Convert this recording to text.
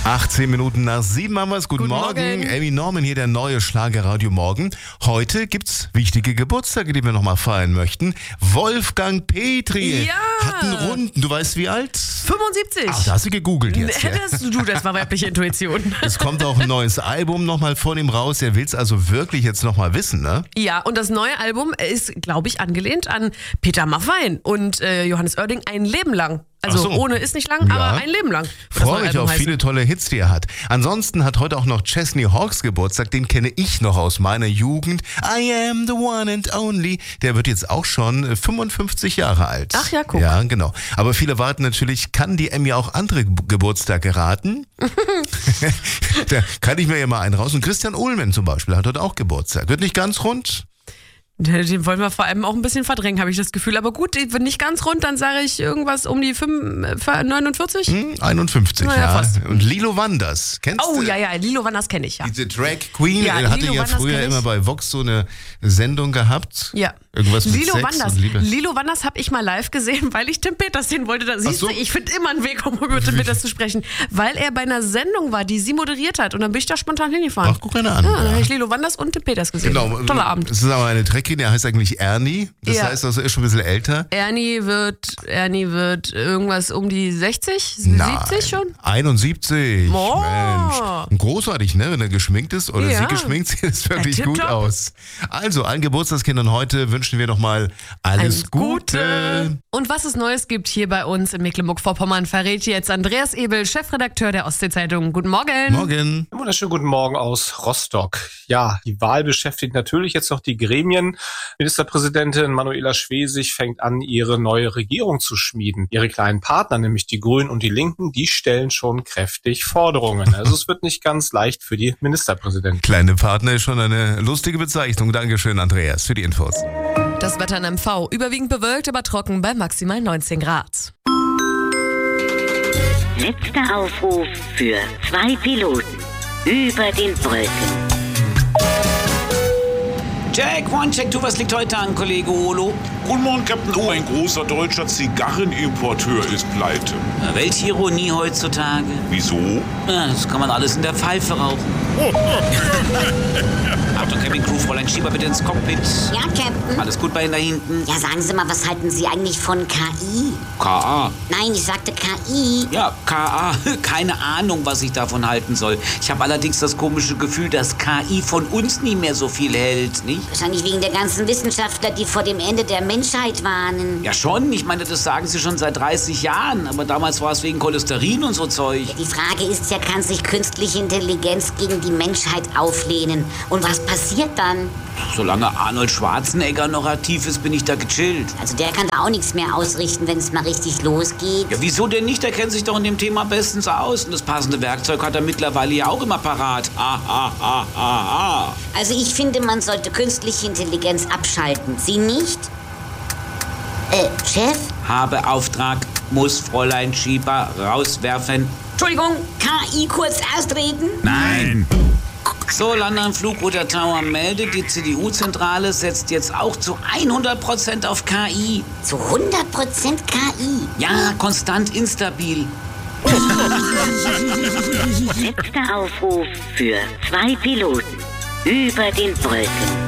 18 Minuten nach 7 haben wir es. Guten Morgen. Amy Norman hier, der neue Schlagerradio Morgen. Heute gibt's wichtige Geburtstage, die wir nochmal feiern möchten. Wolfgang Petri hat einen Runden. Du weißt wie alt? 75. Ach, da hast du gegoogelt jetzt. Das war weibliche Intuition. Es kommt auch ein neues Album nochmal von ihm raus. Er will's also wirklich jetzt nochmal wissen, ne? Ja, und das neue Album ist, glaube ich, angelehnt an Peter Maffay und Johannes Oerding ein Leben lang. Also ohne ist nicht lang, aber ein Leben lang. Freue mich auf viele tolle Hits, die er hat. Ansonsten hat heute auch noch Chesney Hawkes Geburtstag, den kenne ich noch aus meiner Jugend. I am the one and only. Der wird jetzt auch schon 55 Jahre alt. Ach ja, guck. Ja, genau. Aber viele warten natürlich, kann die Emmy auch andere Geburtstage raten? Da kann ich mir ja mal einen raus. Und Christian Uhlmann zum Beispiel hat heute auch Geburtstag. Wird nicht ganz rund. Den wollen wir vor allem auch ein bisschen verdrängen, habe ich das Gefühl. Aber gut, wenn nicht ganz rund, dann sage ich irgendwas um die 49? 51, naja, fast. Und Lilo Wanders, kennst du? Oh ja, Lilo Wanders kenne ich, ja. Diese Drag Queen, ja, hatte Lilo ja Wanders früher immer bei Vox so eine Sendung gehabt. Ja. Irgendwas mit Lilo Sex Wanders. und Liebe. Lilo Wanders habe ich mal live gesehen, weil ich Tim Peters sehen wollte. Da siehst du, ich finde immer einen Weg, um über Tim Peters zu sprechen. Weil er bei einer Sendung war, die sie moderiert hat. Und dann bin ich da spontan hingefahren. Ach, guck einer an. Ja, dann habe ich Lilo Wanders und Tim Peters gesehen. Genau. Toller Abend. Es ist aber eine Drag Queen, der heißt eigentlich Ernie. Das heißt also, er ist schon ein bisschen älter. Ernie wird irgendwas um die 60? Nein, 70 schon? 71. Oh. Mensch. Großartig, ne? Wenn er geschminkt ist oder sie geschminkt, sieht es wirklich gut aus. Also, allen Geburtstagskindern heute wünschen wir nochmal alles Gute. Und was es Neues gibt hier bei uns in Mecklenburg-Vorpommern, verrät jetzt Andreas Ebel, Chefredakteur der Ostsee-Zeitung. Guten Morgen. Morgen. Wunderschönen guten Morgen aus Rostock. Ja, die Wahl beschäftigt natürlich jetzt noch die Gremien. Ministerpräsidentin Manuela Schwesig fängt an, ihre neue Regierung zu schmieden. Ihre kleinen Partner, nämlich die Grünen und die Linken, die stellen schon kräftig Forderungen. Also es wird nicht ganz leicht für die Ministerpräsidentin. Kleine Partner ist schon eine lustige Bezeichnung. Dankeschön, Andreas, für die Infos. Das Wetter in MV. Überwiegend bewölkt, aber trocken bei maximal 19 Grad. Letzter Aufruf für 2 Piloten über den Brücken. Jack, One-Check, du, was liegt heute an, Kollege Olo? Guten Morgen, Captain. Oh, ein großer deutscher Zigarrenimporteur ist pleite. Welche Ironie heutzutage? Wieso? Ja, das kann man alles in der Pfeife rauchen. Achtung, Cabin-Crew, Fräulein Schieber bitte ins Cockpit. Ja, Captain. Alles gut bei Ihnen da hinten? Ja, sagen Sie mal, was halten Sie eigentlich von KI? KA. Nein, ich sagte KI. Ja, KA. Keine Ahnung, was ich davon halten soll. Ich habe allerdings das komische Gefühl, dass KI von uns nie mehr so viel hält, nicht? Wahrscheinlich wegen der ganzen Wissenschaftler, die vor dem Ende der Menschheit warnen. Ja schon, ich meine, das sagen sie schon seit 30 Jahren. Aber damals war es wegen Cholesterin und so Zeug. Ja, die Frage ist ja, kann sich künstliche Intelligenz gegen die Menschheit auflehnen? Und was passiert dann? Solange Arnold Schwarzenegger noch aktiv ist, bin ich da gechillt. Also der kann da auch nichts mehr ausrichten, wenn es mal richtig losgeht. Ja, wieso denn nicht? Der kennt sich doch in dem Thema bestens aus. Und das passende Werkzeug hat er mittlerweile ja auch immer parat. Also ich finde, man sollte künstliche Intelligenz abschalten. Sie nicht? Chef? Habe Auftrag, muss Fräulein Schieber rauswerfen. Entschuldigung, KI kurz erst reden? Nein! So, London Flugroute Tower meldet, die CDU-Zentrale setzt jetzt auch zu 100% auf KI. Zu 100% KI? Ja, konstant instabil. Letzter Aufruf für 2 Piloten über den Brücken.